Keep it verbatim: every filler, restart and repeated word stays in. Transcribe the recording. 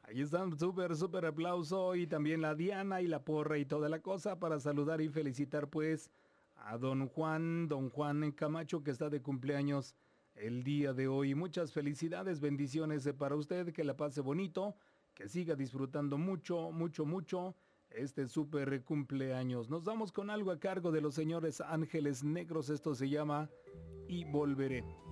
Ahí están, súper, súper aplauso y también la Diana y la porra y toda la cosa para saludar y felicitar pues a don Juan, don Juan Camacho que está de cumpleaños el día de hoy. Muchas felicidades, bendiciones eh, para usted, que la pase bonito, que siga disfrutando mucho, mucho, mucho este súper cumpleaños. Nos vamos con algo a cargo de los señores Ángeles Negros, esto se llama Y Volveré.